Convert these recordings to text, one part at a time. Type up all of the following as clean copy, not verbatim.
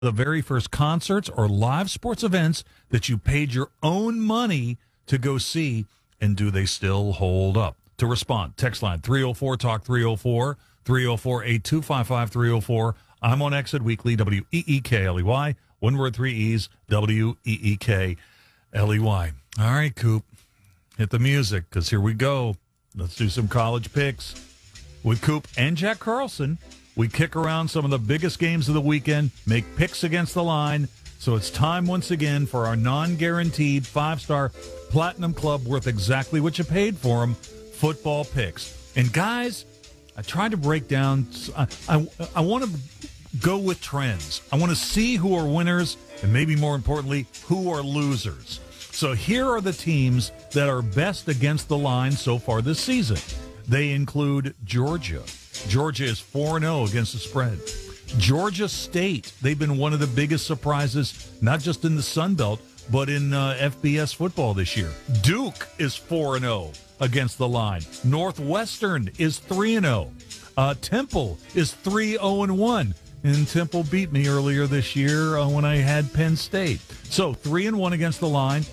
the very first concerts or live sports events that you paid your own money to go see, and do they still hold up? To respond, text line 304-TALK 304, 304-8255-304. I'm on Exit Weekly, WEEKLEY. One word, three E's, WEEKLEY. All right, Coop, hit the music, because here we go. Let's do some college picks. With Coop and Jack Carlson, we kick around some of the biggest games of the weekend, make picks against the line. So it's time once again for our non-guaranteed 5-star Platinum Club worth exactly what you paid for them, football picks. And guys, I tried to break down, I want to go with trends. I want to see who are winners and maybe more importantly, who are losers. So here are the teams that are best against the line so far this season. They include Georgia. Georgia is 4-0 against the spread. Georgia State, they've been one of the biggest surprises, not just in the Sun Belt, but in FBS football this year. Duke is 4-0 against the line. Northwestern is 3-0. Temple is 3-0-1. And Temple beat me earlier this year when I had Penn State. So 3-1 against the line.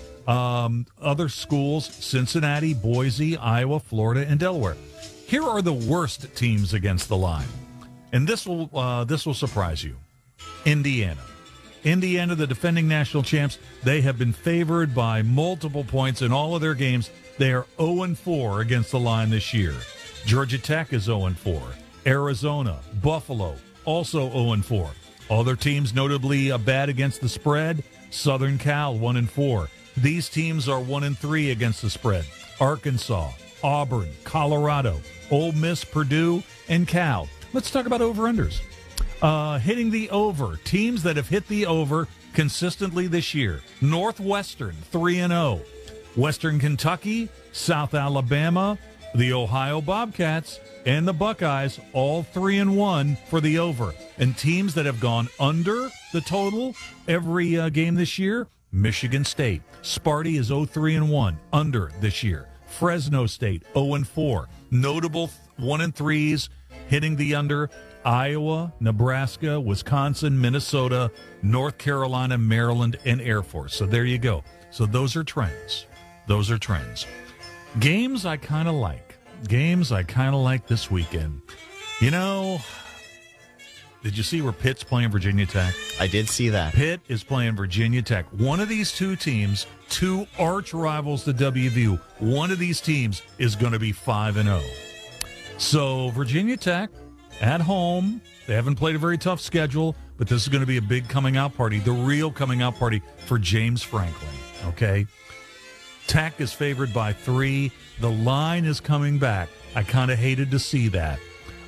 Other schools, Cincinnati, Boise, Iowa, Florida, and Delaware. Here are the worst teams against the line. And this will surprise you. Indiana, the defending national champs, they have been favored by multiple points in all of their games. They are 0-4 against the line this year. Georgia Tech is 0-4. Arizona, Buffalo, also 0-4. Other teams notably bad against the spread. Southern Cal, 1-4. These teams are 1-3 against the spread. Arkansas, Auburn, Colorado, Ole Miss, Purdue, and Cal. Let's talk about over-unders. Hitting the over. Teams that have hit the over consistently this year. Northwestern, 3-0. Western Kentucky, South Alabama, the Ohio Bobcats, and the Buckeyes, all 3-1 for the over. And teams that have gone under the total every game this year, Michigan State. Sparty is 0-3-1, under this year. Fresno State, 0-4. Notable 1-3s, hitting the under, Iowa, Nebraska, Wisconsin, Minnesota, North Carolina, Maryland, and Air Force. So there you go. So those are trends. Games I kind of like. This weekend. You know, did you see where Pitt's playing Virginia Tech? I did see that. Pitt is playing Virginia Tech. One of these two teams, two arch rivals to WVU, one of these teams is going to be 5-0. So Virginia Tech at home, they haven't played a very tough schedule, but this is going to be a big coming out party, the real coming out party for James Franklin, okay? Tech is favored by 3. The line is coming back. I kind of hated to see that.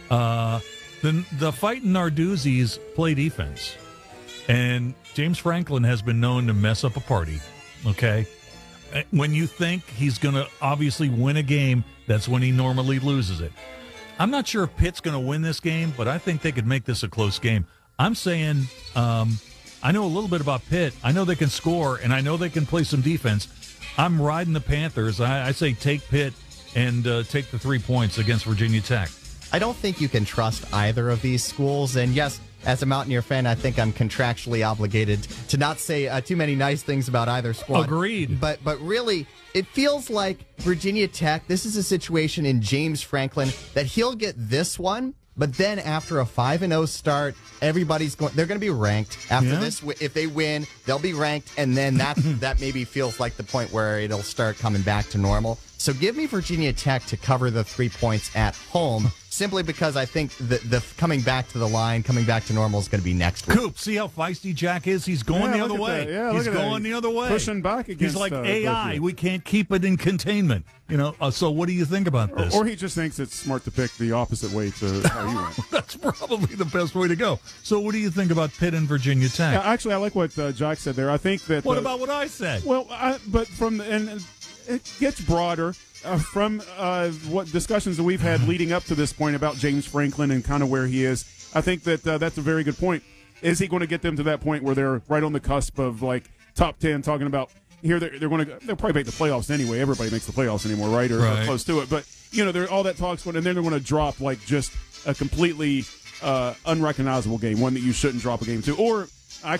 Then the Fighting Narduzzi's play defense. And James Franklin has been known to mess up a party, okay? When you think he's going to obviously win a game, that's when he normally loses it. I'm not sure if Pitt's going to win this game, but I think they could make this a close game. I'm saying I know a little bit about Pitt. I know they can score, and I know they can play some defense. I'm riding the Panthers. I say take Pitt and take the 3 points against Virginia Tech. I don't think you can trust either of these schools. And yes, as a Mountaineer fan, I think I'm contractually obligated to not say too many nice things about either squad. Agreed. But really, it feels like Virginia Tech, this is a situation in James Franklin that he'll get this one. But then after a 5-0 start, they're going to be ranked. After this, if they win, they'll be ranked. And then that maybe feels like the point where it'll start coming back to normal. So give me Virginia Tech to cover the 3 points at home, simply because I think the coming back to the line, coming back to normal is going to be next week. Coop, see how feisty Jack is? He's going the other way. He's going the other way. Pushing back against. He's like AI. We can't keep it in containment. You know. So what do you think about this? Or he just thinks it's smart to pick the opposite way to how you went. That's probably the best way to go. So what do you think about Pitt and Virginia Tech? Yeah, actually, I like what Jack said there. I think that. What about what I said? Well, but and it gets broader. From what discussions that we've had leading up to this point about James Franklin and kind of where he is, I think that that's a very good point. Is he going to get them to that point where they're right on the cusp of like top 10? Talking about here, they'll probably make the playoffs anyway. Everybody makes the playoffs anymore, right? Or close to it. But all that talk's going, and then they're going to drop like just a completely unrecognizable game, one that you shouldn't drop a game to, or I